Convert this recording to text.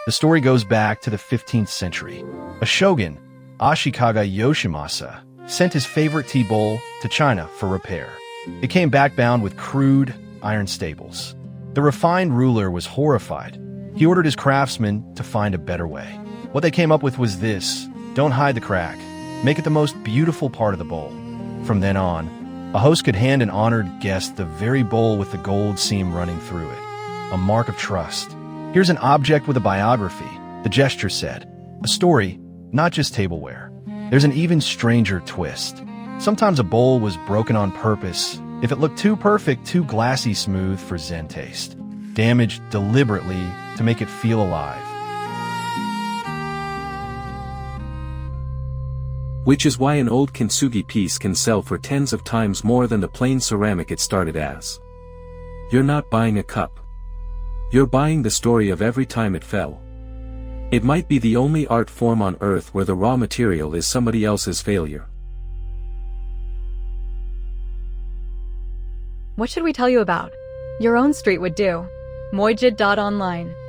The story goes back to the 15th century. A shogun, Ashikaga Yoshimasa, sent his favorite tea bowl to China for repair. It came back bound with crude iron staples. The refined ruler was horrified. He ordered his craftsmen to find a better way. What they came up with was this: don't hide the crack. Make it the most beautiful part of the bowl. From then on, a host could hand an honored guest the very bowl with the gold seam running through it, a mark of trust. Here's an object with a biography, the gesture said. A story, not just tableware. There's an even stranger twist. Sometimes a bowl was broken on purpose if it looked too perfect, too glassy smooth for Zen taste. Damaged deliberately to make it feel alive. Which is why an old kintsugi piece can sell for tens of times more than the plain ceramic it started as. You're not buying a cup. You're buying the story of every time it fell. It might be the only art form on earth where the raw material is somebody else's failure. What should we tell you about? Your own street would do. Moijid.online